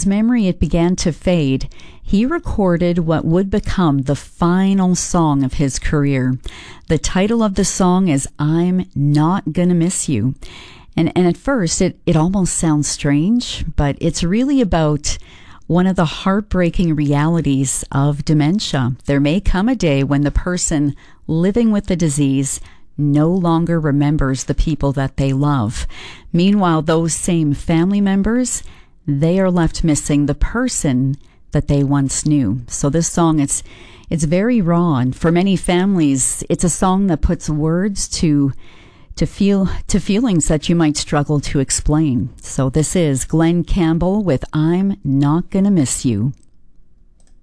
his memory it began to fade, he recorded what would become the final song of his career. The title of the song is I'm Not Gonna Miss You. And at first, it almost sounds strange, but it's really about one of the heartbreaking realities of dementia. There may come a day when the person living with the disease no longer remembers the people that they love. Meanwhile, those same family members, they are left missing the person that they once knew. So this song, it's very raw, and for many families, it's a song that puts words to feelings that you might struggle to explain. So this is Glenn Campbell with I'm Not Gonna Miss You.